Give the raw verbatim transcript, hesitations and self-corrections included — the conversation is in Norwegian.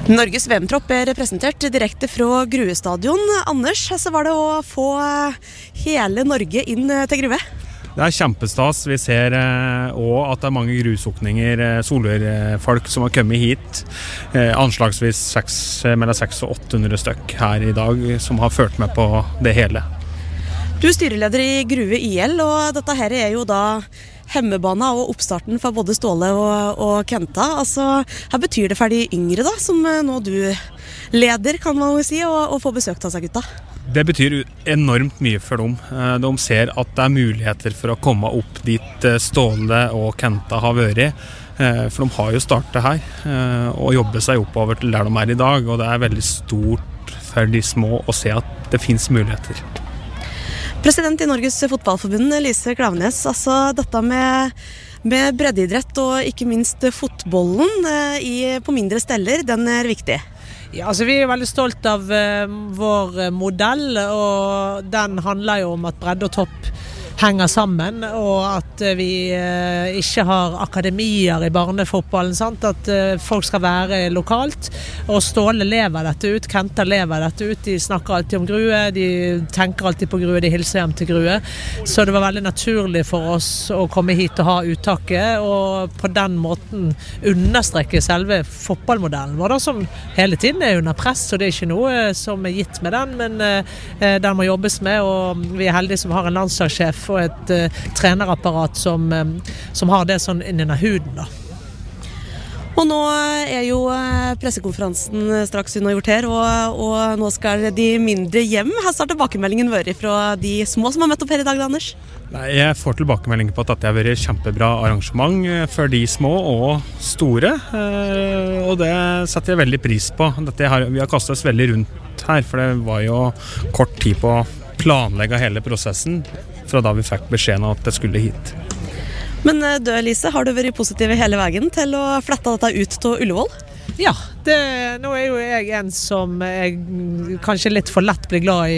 Norges V M-tropp er representert direkte fra Grue stadion. Anders, så var det å få hele Norge inn til Grue? Det er kjempestas. Vi ser også at det er mange grusokninger, solørfolk som har kommet hit. Anslagsvis seks, mellom seks og åtte hundre stykk her i dag som har ført med på det hele. Du er styreleder i Grue I L, og dette her er jo da hemmebana og oppstarten for både Ståle og, og Kenta. Altså, hva betyr det for de yngre da, som nå du leder, kan man jo si, og, og få besøkt av seg gutta? Det betyr enormt mye for dem. De ser at det er muligheter for å komme opp dit Ståle og Kenta har vært. For de har jo startet her og jobbet seg oppover til der de er i dag, og det er veldig stort for de små å se at det finnes muligheter. President i Norges Fotballforbund, Lise Klaveness, altså dette med, med breddeidrett og ikke minst fotbollen i, på mindre steller, den er viktig. Ja, altså vi er veldig stolt av uh, vår modell, og den handler jo om at bredde og topp henger sammen, og at uh, vi uh, ikke har akademier i barnefotballen, sant? At uh, folk skal være lokalt, og Ståle lever dette ut, Kenta lever dette ut, de snakker alltid om Grue, de tenker alltid på Grue, de hilser hjem til Grue, så det var veldig naturlig for oss å komme hit og ha uttaket, og på den måten understreke selve fotballmodellen vår, da, som hele tiden er under press, og det er ikke noe som er gitt med den, men uh, den må jobbes med, og vi er heldige som har en landslagssjef og et uh, trenerapparat som, um, som har det sånn inn under huden da. Og nå er jo pressekonferansen straks unnagjort her, og, og nå skal de mindre hjem. Her har tilbakemeldingen vært fra de små som har møtt opp her i dag, Anders? Nei, jeg får tilbakemelding på at dette har vært et kjempebra arrangement for de små og store, og det setter jeg veldig pris på. Dette har, vi har kastet oss veldig rundt her, for det var jo kort tid på å planlegge hele prosessen fra da vi fikk beskjeden om at det skulle hit. Men du, Lise, har du vært positiv hele veien til å flette dette ut til Ullevål? Ja, det, nå er jo jeg en som jeg kanskje litt for lett blir glad i